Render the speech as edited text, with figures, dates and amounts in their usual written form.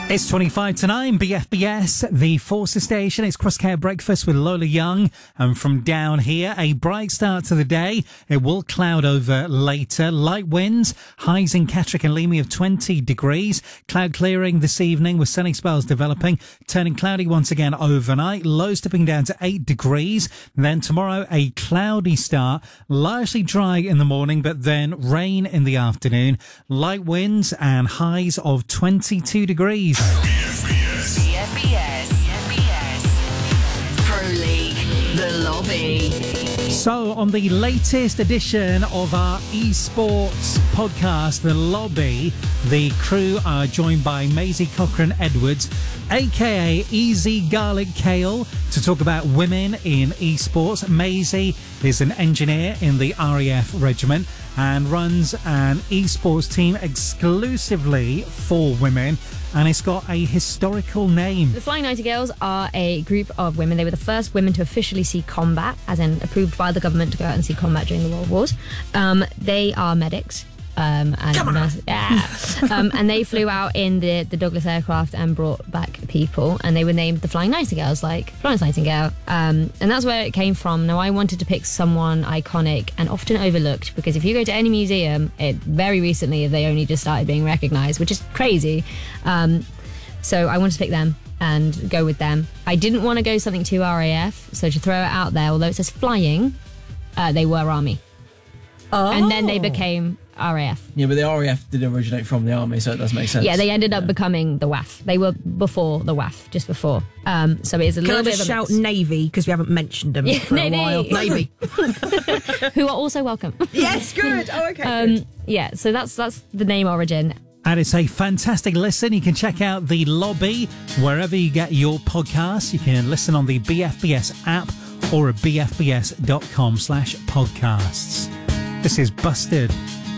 It's 25 to 9, BFBS, the Forces Station. It's Crosscare Breakfast with Lola Young. And from down here, a bright start to the day. It will cloud over later. Light winds, highs in Catterick and Leamy of 20 degrees. Cloud clearing this evening with sunny spells developing. Turning cloudy once again overnight. Lows dipping down to 8 degrees. Then tomorrow, a cloudy start. Largely dry in the morning, but then rain in the afternoon. Light winds and highs of 22 degrees. BFBS. Pro League, The Lobby. So, on the latest edition of our esports podcast, The Lobby, the crew are joined by Maisie Cochran-Edwards, aka Easy Garlic Kale, to talk about women in esports. Maisie is an engineer in the RAF regiment and runs an esports team exclusively for women. And it's got a historical name. The Flying Nightingales are a group of women. They were the first women to officially see combat, as in approved by the government to go out and see combat during the World Wars. They are medics. And they flew out in the Douglas aircraft and brought back people, and they were named the Flying Nightingales, like Florence Nightingale, and that's where it came from. Now, I wanted to pick someone iconic and often overlooked, because if you go to any museum, very recently they only just started being recognised, which is crazy. So I wanted to pick them and go with them. I didn't want to go something too RAF, so to throw it out there, although it says flying, they were Army. Oh. And then they became RAF. Yeah, but the RAF did originate from the Army, so it does make sense. Yeah, they ended up becoming the WAF. They were before the WAF, just before. So it's a little bit of a shout Navy, because we haven't mentioned them for a while. Navy. Who are also welcome. Yes, good. Oh, okay. Good. Yeah, so that's the name origin. And it's a fantastic listen. You can check out The Lobby wherever you get your podcasts. You can listen on the BFBS app or at bfbs.com/podcasts. This is Busted.